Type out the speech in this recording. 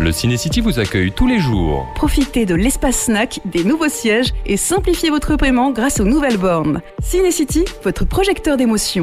Le Ciné-City vous accueille tous les jours. Profitez de l'espace snack, des nouveaux sièges et simplifiez votre paiement grâce aux nouvelles bornes. Ciné-City, votre projecteur d'émotions.